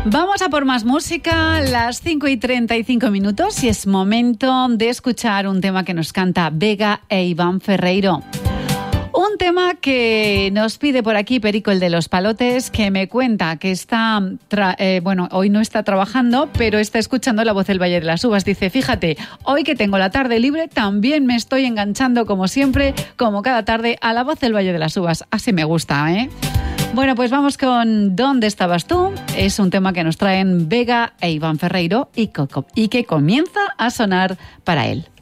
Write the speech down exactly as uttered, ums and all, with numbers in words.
Vamos a por más música, las cinco y treinta y cinco minutos, y es momento de escuchar un tema que nos canta Vega e Iván Ferreiro. Un tema que nos pide por aquí Perico, el de los palotes, que me cuenta que está, tra- eh, bueno, hoy no está trabajando, pero está escuchando La Voz del Valle de las Uvas. Dice, fíjate, hoy que tengo la tarde libre, también me estoy enganchando, como siempre, como cada tarde, a La Voz del Valle de las Uvas. Así me gusta, ¿eh? Bueno, pues vamos con ¿Dónde estabas tú? Es un tema que nos traen Vega e Iván Ferreiro y, co- y que comienza a sonar para él.